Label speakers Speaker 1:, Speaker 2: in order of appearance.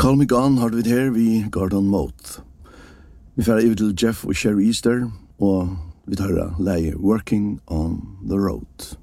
Speaker 1: Call Me Gone har vi her vi Gordon Moth. Vi færa ut til Jeff og Sherry Easter, og vi tar leie Working on the Road.